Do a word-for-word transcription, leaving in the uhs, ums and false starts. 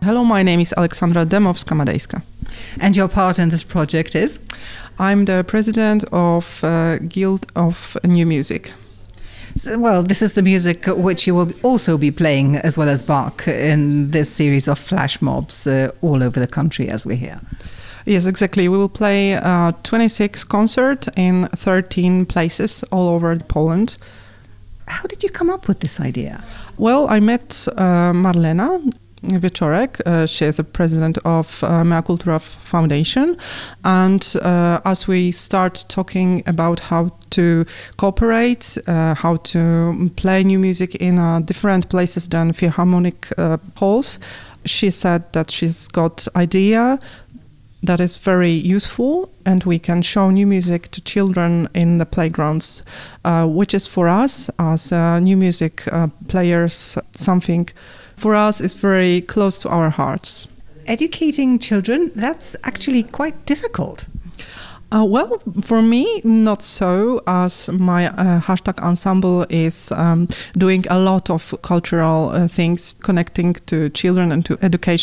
Hello, my name is Aleksandra Demowska-Madejska. And your part in this project is? I'm the president of uh, Guild of New Music. So, well, this is the music which you will also be playing as well as Bach in this series of flash mobs uh, all over the country, as we hear. Yes, exactly. We will play uh, twenty-six concerts in thirteen places all over Poland. How did you come up with this idea? Well, I met uh, Marlena Wieczorek. Uh, she is the president of uh, Mea Cultura Foundation. And uh, as we start talking about how to cooperate, uh, how to play new music in uh, different places than Philharmonic uh, halls, she said that she's got idea that is very useful, and we can show new music to children in the playgrounds, uh, which is for us as uh, new music uh, players something for us is very close to our hearts. Educating children, that's actually quite difficult. Uh, well, for me, not so, as my uh, hashtag ensemble is um, doing a lot of cultural uh, things connecting to children and to education.